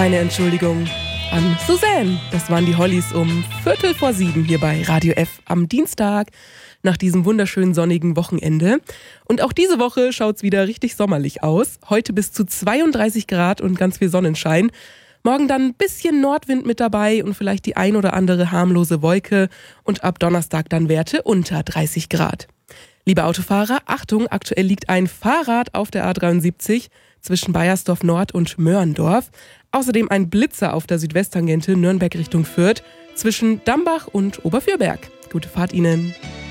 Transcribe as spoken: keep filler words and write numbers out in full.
Meine Entschuldigung an Suzanne. Das waren die Hollies um Viertel vor sieben hier bei Radio F am Dienstag nach diesem wunderschönen sonnigen Wochenende. Und auch diese Woche schaut's wieder richtig sommerlich aus. Heute bis zu zweiunddreißig Grad und ganz viel Sonnenschein. Morgen dann ein bisschen Nordwind mit dabei und vielleicht die ein oder andere harmlose Wolke. Und ab Donnerstag dann Werte unter dreißig Grad. Liebe Autofahrer, Achtung, aktuell liegt ein Fahrrad auf der A dreiundsiebzig zwischen Baiersdorf Nord und Möhrendorf. Außerdem ein Blitzer auf der Südwesttangente Nürnberg Richtung Fürth zwischen Dambach und Oberfürberg. Gute Fahrt Ihnen.